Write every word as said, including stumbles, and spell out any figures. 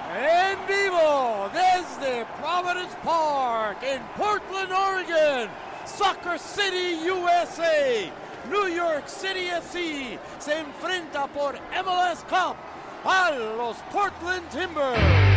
En vivo desde Providence Park en Portland, Oregon, Soccer City, U S A, New York City F C se enfrenta por M L S Cup a los Portland Timbers.